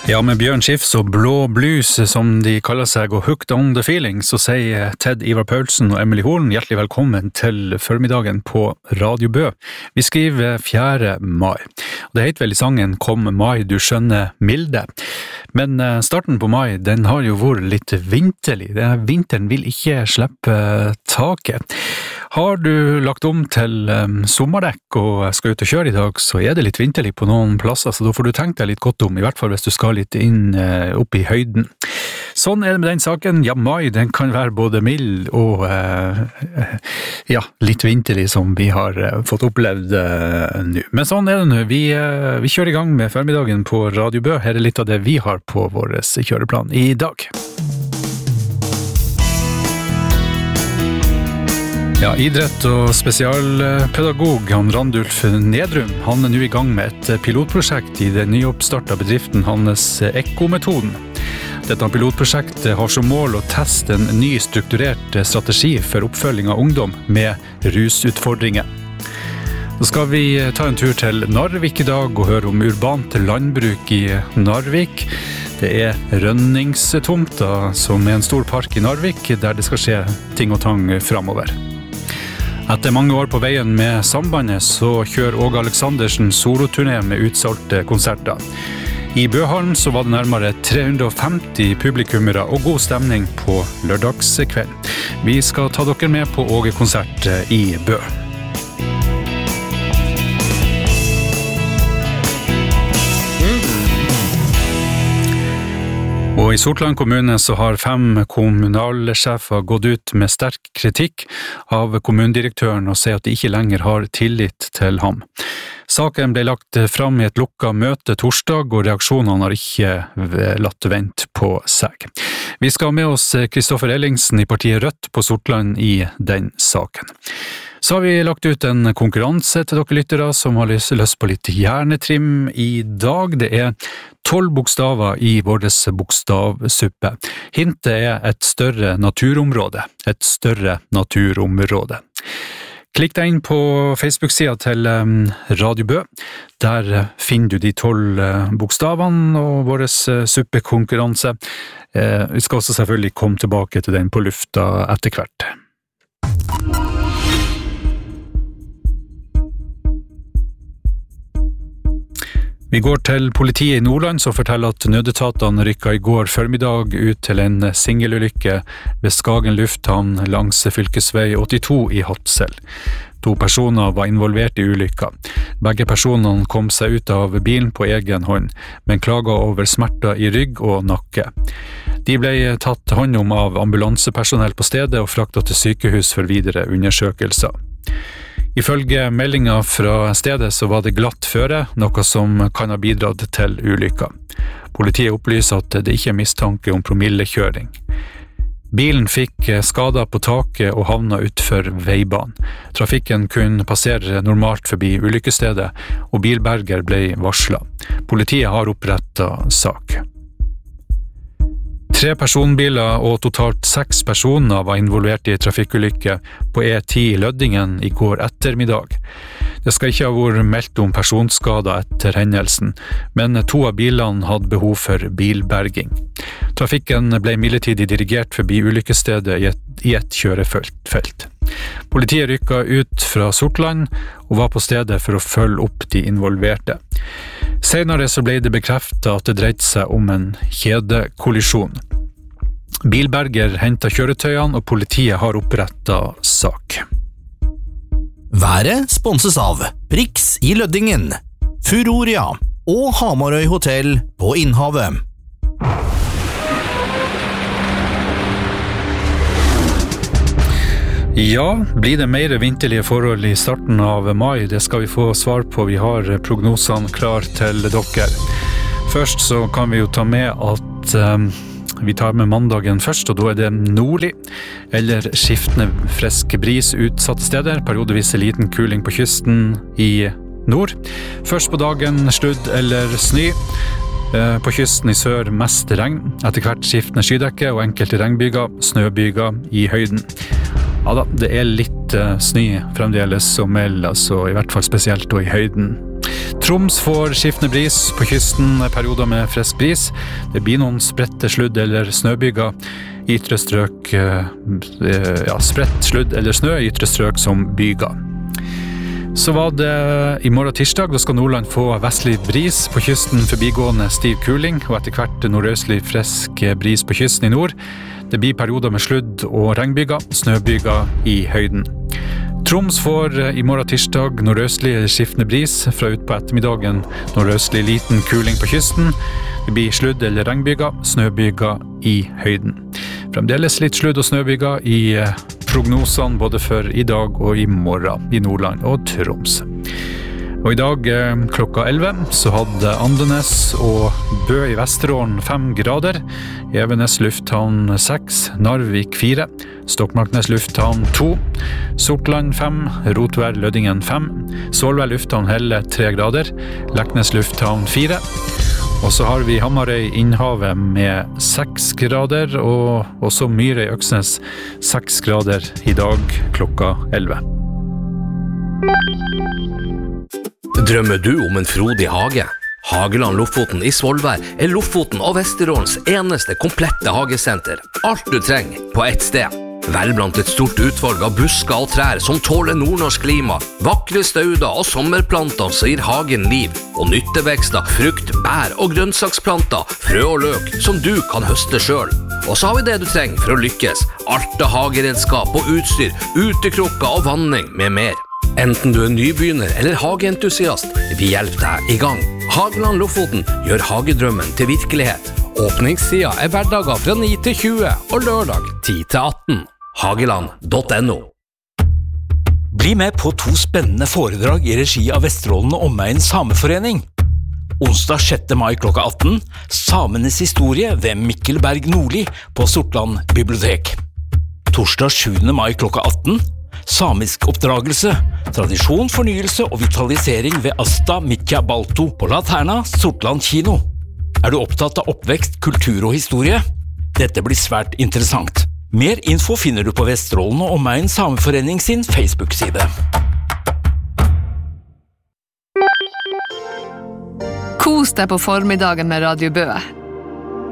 Ja, med Bjørn Skifs og Blå Blues, som de kaller seg, og Hooked on the Feeling, så sier Ted Ivar Paulsen og Emily Horn hjertelig velkommen til formiddagen på Radio Bø. Vi skriver 4. mai. Det heter vel i sangen «Kom mai, du skjønner milde». Men starten på mai, den har jo vært litt vinterlig. Vinteren vil ikke slippe taket. Har du lagt om til sommerdekk og skal ut og kjøre i dag, så er det litt vinterlig på noen plasser, så da får du tenke deg litt godt om, i hvert fall hvis du skal litt inn opp i høyden. Sånn er det med den saken. Ja, mai, den kan være både mild og litt vinterlig, som vi har fått opplevd nå. Men sånn er det nå. Vi kjører i gang med formiddagen på Radio Bø. Her er litt av det vi har på vår kjøreplan i dag. Ja, idrett- og spesialpedagog Randulf Nedrum, han er nå i gang med et pilotprosjekt i den nyoppstartede bedriften hans Ekko-metoden. Dette pilotprosjektet har som mål å teste en ny strukturert strategi for oppfølging av ungdom med rusutfordringer. Så skal vi ta en tur til Narvik i dag og høre om urbant landbruk i Narvik. Det er Rønningstomta, som er en stor park i Narvik, der det skal skje ting og tang fremover. Etter mange år på veien med sambandet, så kjører Åge Aleksandersen soloturné med utsolgte konserter. I Bøhallen så var det nærmere 350 publikummere og god stemning på lørdagskveld. Vi skal ta dere med på Åge-konsert i Bø. Og i Sortland kommune så har 5 kommunalsjefer gått ut med sterk kritikk av kommunedirektøren og sier at de ikke lenger har tillit til ham. Saken ble lagt fram i et lukket møte torsdag, og reaksjonene har ikke latt vente på seg. Vi skal ha med oss Kristoffer Ellingsen i partiet Rødt på Sortland i den saken. Så har vi lagt ut en konkurranse til dere lyttere som har lyst på litt hjernetrim i dag. Det er 12 bokstaver i vår bokstavsuppe. Hintet er et større naturområde. Et større naturområde. Klikk deg inn på Facebook-siden til Radio Bø. Der finner du de 12 bokstavene og vår suppekonkurranse. Vi skal også selvfølgelig komme tilbake til den på lufta etter hvert. Vi går til politiet i Nordland, som forteller at nødetatene rykket i går formiddag ut til en singelulykke ved Skagen lufthavn langs fylkesvei 82 i Hadsel. 2 personer var involvert i ulykka. Begge personene kom seg ut av bilen på egen hånd, men klaget over smerter i rygg og nakke. De ble tatt hånd om av ambulansepersonell på stedet og fraktet til sykehus for videre undersøkelser. Ifølge meldingen fra stedet så var det glatt føre, noe som kan ha bidratt til ulykka. Politiet opplyser at det ikke er mistanke om promillekjøring. Bilen fikk skader på taket og havna utfor veibanen. Trafikken kunne passere normalt forbi ulykkesstedet, og bilberger ble varslet. Politiet har opprettet sak. 3 personbiler og totalt 6 personer var involvert i trafikkulykke på E10 i Løddingen i går ettermiddag. Det skal ikke ha vært meldt om personskader etter hendelsen, men 2 av bilene hadde behov for bilberging. Trafikken ble midlertidig dirigert forbi ulykkesstedet i et kjørefelt. Politiet rykket ut fra Sortland og var på stedet for å følge opp de involverte. Senere så ble det bekreftet at det dreide seg om en kjedekollisjon. Bilberger hentet kjøretøyene, og politiet har opprettet sak. Været sponses av Prix i Løddingen, Furoria og Hamarøy Hotel på Innhavet. Ja, blir det mer vinterlige forhold i starten av mai? Det skal vi få svar på. Vi har prognosene klar til dere. Først så kan vi jo ta med at vi tar med mandagen først, og da er det nordlig, eller skiftende frisk bris utsatte steder, periodevis liten kuling på kysten i nord. Først på dagen sludd eller snø. På kysten i sør mest regn, etter hvert skiftende skydekke og enkelte regnbyger, snøbyger i høyden. Ja da, det er litt snø fremdeles som meld, altså i hvert fall spesielt og i høyden. Troms får skiftende bris på kysten, perioder med frisk bris. Det blir noen spredte sludd- eller snøbyger i ytre strøk, spredt sludd eller snø i ytre strøk som byger. Så var det i morgen tirsdag, da skal Nordland få vestlig bris på kysten, forbigående stiv kuling, og etter hvert nordøstlig frisk bris på kysten i nord. Det blir perioder med sludd- og regnbyger, snøbyger i høyden. Troms får i morgen tirsdag nordøstlig skiftende bris, fra ut på ettermiddagen nordøstlig liten kuling på kysten. Det blir sludd- eller regnbyger, snøbyger i høyden. Fremdeles litt sludd- og snøbyger i prognosene både for i dag og i morgen i Nordland og Troms. Og i dag klokka 11 så hadde Andenes og Bø i Vesterålen 5 grader, Evenes lufthavn 6, Narvik 4, Stokmarknes lufthavn 2, Sortland 5, Rotvær Lødingen 5, Solvær lufthavn Helle 3 grader, Leknes lufthavn 4, og så har vi Hamarøy Innhavet med 6 grader, og også Myrøy Øksnes 6 grader i dag klokka 11. Drømmer du om en frodig hage? Hageland Lofoten i Svolvær er Lofoten og Vesterålens eneste komplette hagesenter. Alt du trenger på ett sted. Vel blant et stort utvalg av busker og trær som tåler nordnorsk klima, vakre stauder og sommerplanter som gir hagen liv, og nyttevekster, frukt, bær og grønnsaksplanter, frø og løk som du kan høste selv. Og så har vi det du trenger for å lykkes. Alt av hageredskap og utstyr, utekrukker og vanning med mer. Enten du er nybegynner eller hageentusiast, vi hjelper deg i gang. Hageland Lofoten gjør hagedrømmen til virkelighet. Åpningstida er hverdager fra 9 til 20 og lørdag 10 til 18. Hageland.no. Bli med på 2 spennende foredrag i regi av Vesterålen og Omegn Sameforening. Onsdag 6. mai klokka 18, Samenes historie ved Mikkel Berg Nordli på Sortland bibliotek. Torsdag 7. mai klokka 18, Samisk oppdragelse, tradisjon, fornyelse og vitalisering ved Asta Mitja Balto på Laterna, Sortland kino. Er du opptatt av oppvekst, kultur og historie? Dette blir svært interessant. Mer info finner du på Vesterålen og Omegn Sameforening sin Facebook-side. Kos deg på formiddagen med Radio Bø.